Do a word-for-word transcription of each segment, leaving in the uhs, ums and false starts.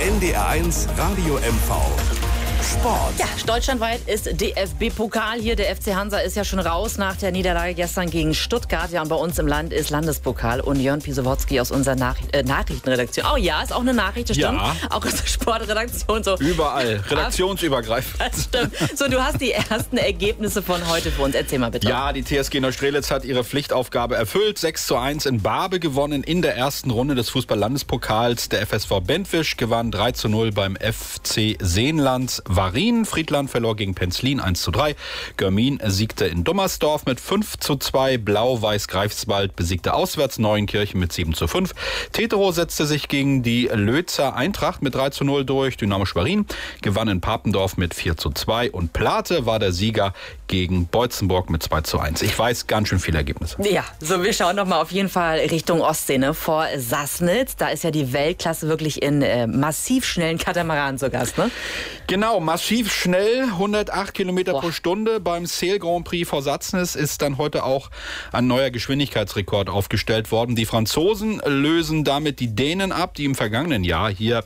N D R eins Radio M V. Sport. Ja, deutschlandweit ist D F B-Pokal hier. Der F C Hansa ist ja schon raus nach der Niederlage gestern gegen Stuttgart. Ja, und bei uns im Land ist Landespokal. Und Jörn Pisowotzki aus unserer Nach äh, Nachrichtenredaktion. Oh ja, ist auch eine Nachricht, das stimmt. Ja. Auch aus der Sportredaktion. So. Überall, redaktionsübergreifend. Das stimmt. So, du hast die ersten Ergebnisse von heute für uns. Erzähl mal bitte. Ja, die T S G Neustrelitz hat ihre Pflichtaufgabe erfüllt. sechs zu eins in Barbe gewonnen in der ersten Runde des Fußball-Landespokals. Der F S V Bentwisch gewann drei zu null beim F C Seenland Varin. Friedland verlor gegen Penzlin eins zu drei. Görmin siegte in Dummersdorf mit fünf zu zwei. Blau-Weiß Greifswald besiegte auswärts Neuenkirchen mit sieben zu fünf. Tetero setzte sich gegen die Lözer Eintracht mit drei zu null durch. Dynamo Schwerin gewann in Papendorf mit vier zu zwei. Und Plate war der Sieger gegen Beutzenburg mit zwei zu eins. Ich weiß, ganz schön viele Ergebnisse. Ja, so wir schauen noch mal auf jeden Fall Richtung Ostsee, ne? Vor Sassnitz. Da ist ja die Weltklasse wirklich in äh, massiv schnellen Katamaranen zu Gast, ne? Genau, massiv schnell, hundertacht Kilometer Boah. pro Stunde. Beim Sail Grand Prix vor Sassnitz ist dann heute auch ein neuer Geschwindigkeitsrekord aufgestellt worden. Die Franzosen lösen damit die Dänen ab, die im vergangenen Jahr hier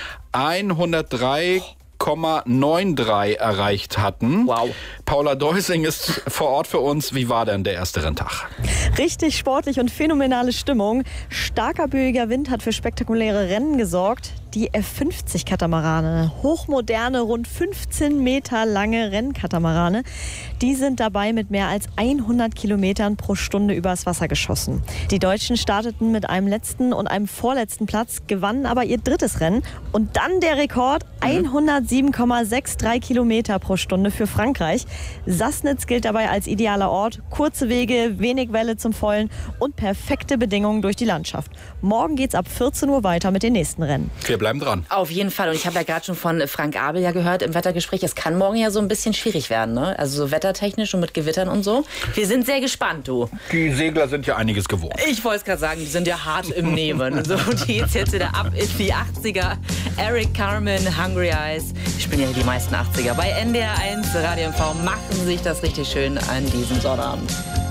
hundertdrei Komma dreiundneunzig erreicht hatten. Wow. Paula Deusing ist vor Ort für uns. Wie war denn der erste Renntag? Richtig sportlich und phänomenale Stimmung. Starker böiger Wind hat für spektakuläre Rennen gesorgt. Die F fünfzig Katamarane, hochmoderne, rund fünfzehn Meter lange Rennkatamarane, die sind dabei mit mehr als hundert Kilometern pro Stunde übers Wasser geschossen. Die Deutschen starteten mit einem letzten und einem vorletzten Platz, gewannen aber ihr drittes Rennen. Und dann der Rekord, hundertsieben Komma dreiundsechzig Kilometer pro Stunde für Frankreich. Sassnitz gilt dabei als idealer Ort. Kurze Wege, wenig Welle zum Vollen und perfekte Bedingungen durch die Landschaft. Morgen geht's ab vierzehn Uhr weiter mit den nächsten Rennen. Wir bleiben dran. Auf jeden Fall. Und ich habe ja gerade schon von Frank Abel ja gehört im Wettergespräch, es kann morgen ja so ein bisschen schwierig werden, ne? Also so wettertechnisch und mit Gewittern und so. Wir sind sehr gespannt, du. Die Segler sind ja einiges gewohnt. Ich wollte es gerade sagen, die sind ja hart im Nehmen. So, die geht's jetzt wieder ab in die achtziger. Eric Carmen, Hungry Eyes. Ich spielen ja die meisten achtziger. Bei N D R eins Radio M V machen sich das richtig schön an diesem Sonnabend.